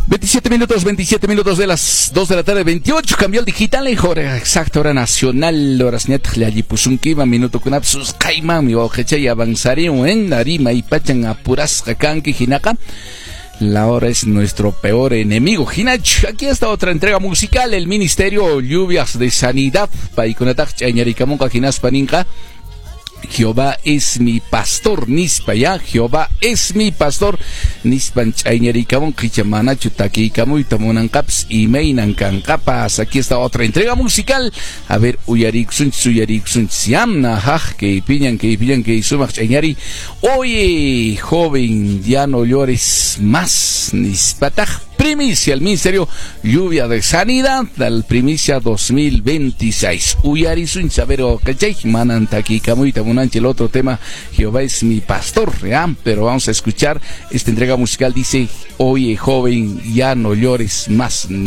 27 minutos de las 2 de la tarde, 28, cambió el digital, hora exacta, hora nacional, horas net, le allí puso un kiva, minuto con absus, caima, mi ojecha y avanzaré en Arima y Pachan apuras, jacanqui, jinaca. La hora es nuestro peor enemigo. Hinach, aquí está otra entrega musical, el Ministerio Lluvias de Sanidad, Paikunatach, Chañaricamonca, Jinaspaninca. Jehová es mi pastor, nispa ya, Jehová es mi pastor, nispan chañaricamon, quichamana, chutaquicamu y tamonancaps y meinancancapas. Aquí está otra entrega musical. A ver, uyarixun, siamna, jaj, que pillan, que sumac chañari. Oye, joven, ya no llores más, nispataj. Primicia, el Ministerio Lluvia de Sanidad, la primicia 2026. Uyarisun, sabero, cachay, manantaki, camuita, munanche, el otro tema, Jehová es mi pastor, ¿ya? Pero vamos a escuchar esta entrega musical, dice, oye, joven, ya no llores más.